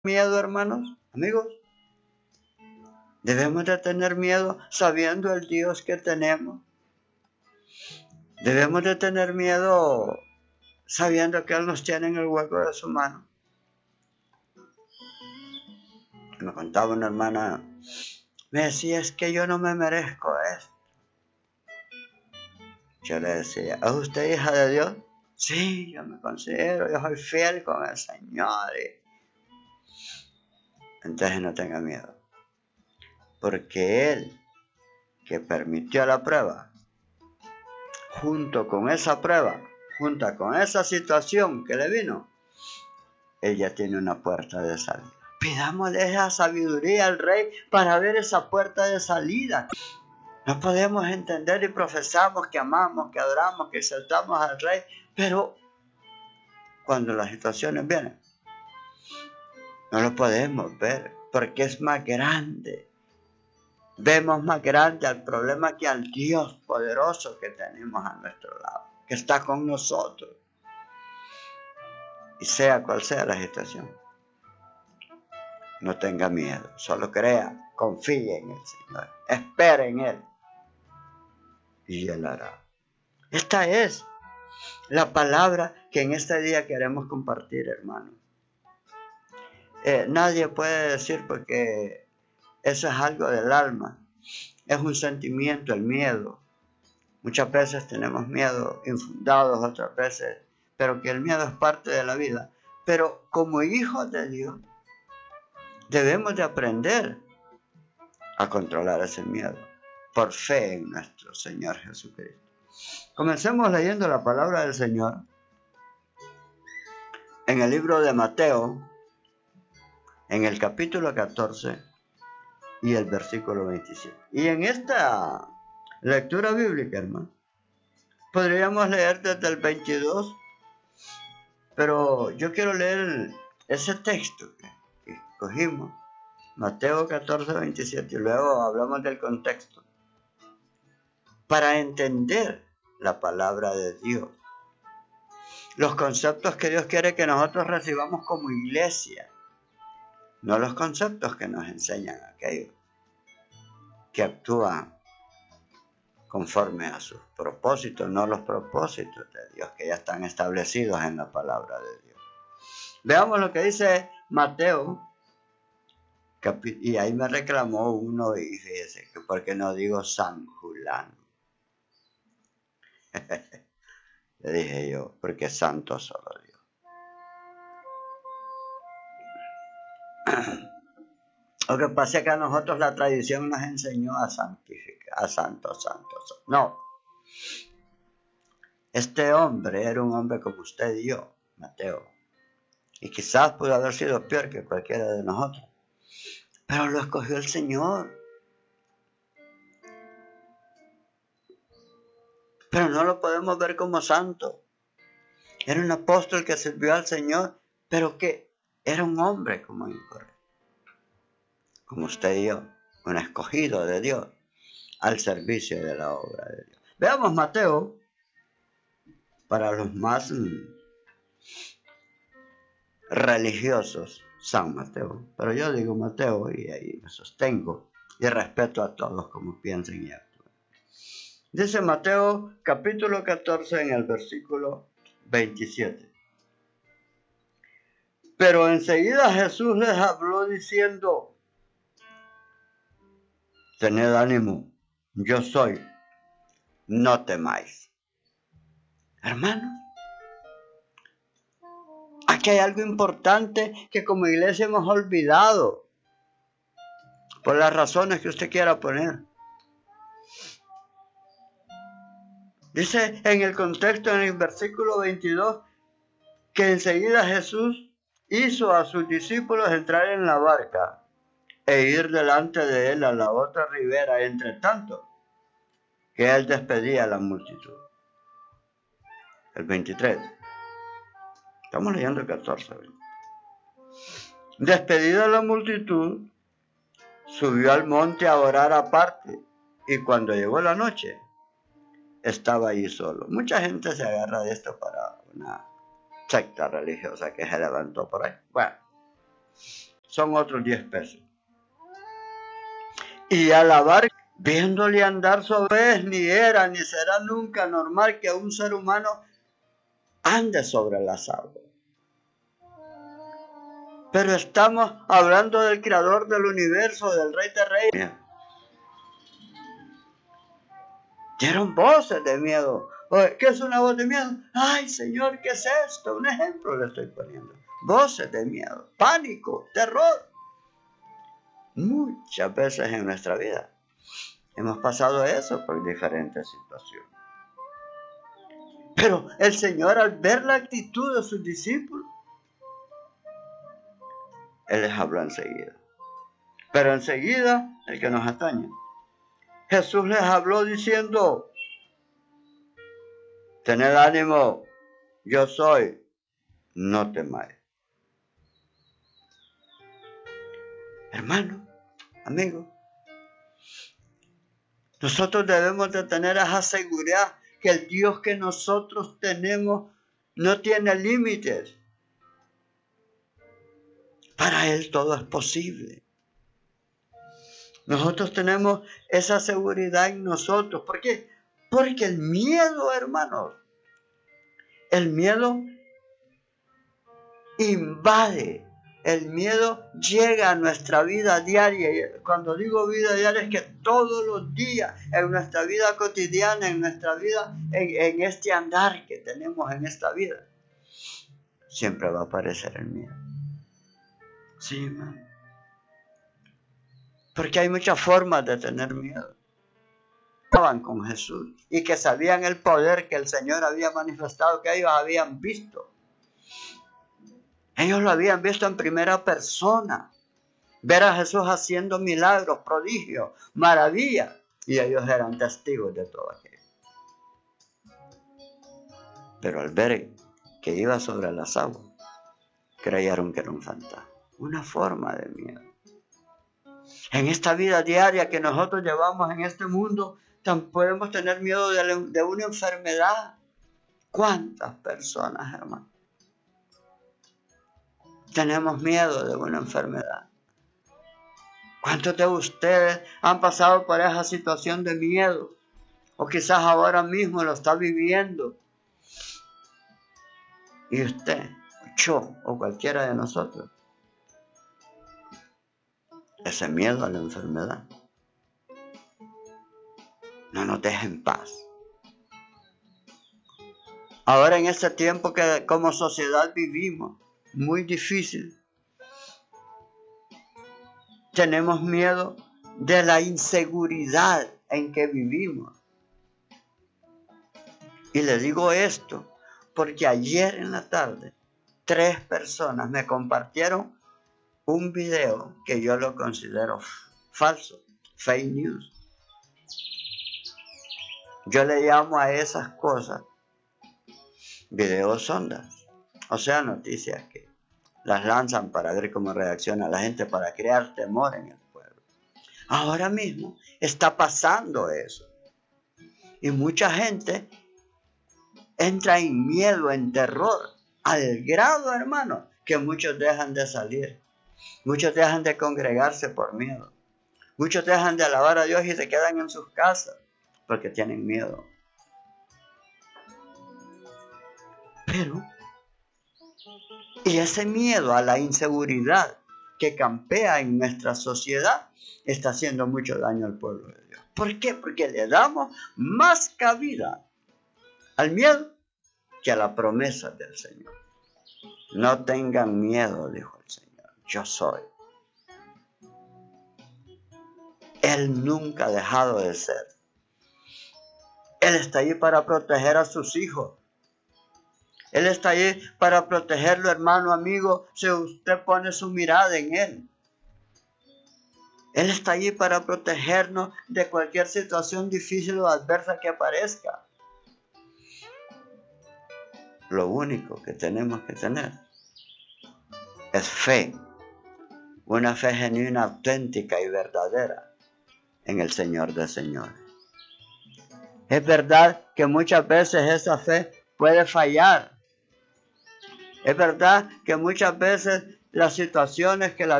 miedo, hermanos, amigos. Debemos de tener miedo sabiendo el Dios que tenemos. Debemos de tener miedo sabiendo que Él nos tiene en el hueco de su mano. Me contaba una hermana, me decía, es que yo no me merezco esto. Yo le decía, ¿es usted hija de Dios? Sí, yo me considero, yo soy fiel con el Señor. Entonces no tenga miedo. Porque Él, que permitió la prueba, junto con esa prueba, junto con esa situación que le vino, Él ya tiene una puerta de salida. Pidámosle esa sabiduría al Rey para ver esa puerta de salida. No podemos entender y profesamos que amamos, que adoramos, que exaltamos al Rey, pero cuando las situaciones vienen, no lo podemos ver porque es más grande. Vemos más grande al problema que al Dios poderoso que tenemos a nuestro lado, que está con nosotros. Y sea cual sea la situación, no tenga miedo, solo crea, confíe en el Señor, espere en Él y Él hará. Esta es la palabra que en este día queremos compartir, hermanos. Nadie puede decir porque eso es algo del alma, es un sentimiento, el miedo. Muchas veces tenemos miedo infundados, otras veces, pero que el miedo es parte de la vida. Pero como hijos de Dios, debemos de aprender a controlar ese miedo por fe en nuestro Señor Jesucristo. Comencemos leyendo la palabra del Señor en el libro de Mateo, en el capítulo 14 y el versículo 27. Y en esta lectura bíblica, hermano, podríamos leer desde el 22, pero yo quiero leer ese texto que escogimos, Mateo 14, 27, y luego hablamos del contexto, para entender la palabra de Dios, los conceptos que Dios quiere que nosotros recibamos como iglesia, no los conceptos que nos enseñan aquellos que actúan conforme a sus propósitos, no los propósitos de Dios que ya están establecidos en la palabra de Dios. Veamos lo que dice Mateo, y ahí me reclamó uno y fíjese que por qué no digo San Julano. Le dije yo, porque santo solo Dios. Lo que pasa es que a nosotros la tradición nos enseñó a santificar, a santos. No. Este hombre era un hombre como usted y yo, Mateo. Y quizás pudo haber sido peor que cualquiera de nosotros. Pero lo escogió el Señor. Pero no lo podemos ver como santo. Era un apóstol que sirvió al Señor, pero que era un hombre como incorrecto. Como usted y yo, un escogido de Dios al servicio de la obra de Dios. Veamos Mateo, para los más religiosos, San Mateo. Pero yo digo Mateo y ahí me sostengo y respeto a todos como piensen y actúen. Dice Mateo capítulo 14 en el versículo 27. Pero enseguida Jesús les habló diciendo, tened ánimo, yo soy, no temáis. Hermanos, aquí hay algo importante que como iglesia hemos olvidado, por las razones que usted quiera poner. Dice en el contexto, en el versículo 22, que enseguida Jesús hizo a sus discípulos entrar en la barca e ir delante de él a la otra ribera, entre tanto que él despedía a la multitud. El 23. Estamos leyendo el 14. Despedida la multitud, subió al monte a orar aparte, y cuando llegó la noche, estaba ahí solo. Mucha gente se agarra de esto para una secta religiosa que se levantó por ahí. Bueno, son otros 10 pesos. Y a la barca, viéndole andar sobre él, ni era ni será nunca normal que un ser humano ande sobre las aguas. Pero estamos hablando del creador del universo, del rey de reyes. Dieron voces de miedo. Oye, ¿qué es una voz de miedo? Ay, Señor, ¿qué es esto? Un ejemplo le estoy poniendo. Voces de miedo, pánico, terror. Muchas veces en nuestra vida hemos pasado eso por diferentes situaciones. Pero el Señor, al ver la actitud de sus discípulos, Él les habló enseguida. Pero enseguida, el que nos atañe, Jesús les habló diciendo: tened ánimo, yo soy, no temáis. Hermano, amigo, nosotros debemos de tener esa seguridad que el Dios que nosotros tenemos no tiene límites. Para Él todo es posible. Nosotros tenemos esa seguridad en nosotros. ¿Por qué? Porque el miedo, hermanos, el miedo invade. El miedo llega a nuestra vida diaria. Y cuando digo vida diaria es que todos los días, en nuestra vida cotidiana, en nuestra vida, en este andar que tenemos en esta vida, siempre va a aparecer el miedo. Sí, hermano. Porque hay muchas formas de tener miedo. Estaban con Jesús y que sabían el poder que el Señor había manifestado, que ellos habían visto. Ellos lo habían visto en primera persona. Ver a Jesús haciendo milagros, prodigios, maravillas. Y ellos eran testigos de todo aquello. Pero al ver que iba sobre las aguas, creyeron que era un fantasma. Una forma de miedo. En esta vida diaria que nosotros llevamos en este mundo, podemos tener miedo de una enfermedad. ¿Cuántas personas, hermano, tenemos miedo de una enfermedad? ¿Cuántos de ustedes han pasado por esa situación de miedo? O quizás ahora mismo lo está viviendo. Y usted, yo o cualquiera de nosotros, ese miedo a la enfermedad no nos deja en paz. Ahora en este tiempo que como sociedad vivimos, muy difícil, tenemos miedo de la inseguridad en que vivimos. Y le digo esto porque ayer en la tarde 3 personas me compartieron un video que yo lo considero falso, fake news. Yo le llamo a esas cosas videos sondas, o sea, noticias que las lanzan para ver cómo reacciona la gente, para crear temor en el pueblo. Ahora mismo está pasando eso. Y mucha gente entra en miedo, en terror, al grado, hermano, que muchos dejan de salir. Muchos dejan de congregarse por miedo. Muchos dejan de alabar a Dios y se quedan en sus casas porque tienen miedo. Pero, y ese miedo a la inseguridad que campea en nuestra sociedad está haciendo mucho daño al pueblo de Dios. ¿Por qué? Porque le damos más cabida al miedo que a la promesa del Señor. No tengan miedo, dijo el Señor, yo soy. Él nunca ha dejado de ser. Él está ahí para proteger a sus hijos. Él está ahí para protegerlo, hermano, amigo, si usted pone su mirada en Él. Él está allí para protegernos de cualquier situación difícil o adversa que aparezca. Lo único que tenemos que tener es fe. Una fe genuina, auténtica y verdadera en el Señor de señores. Es verdad que muchas veces esa fe puede fallar. Es verdad que muchas veces las situaciones que la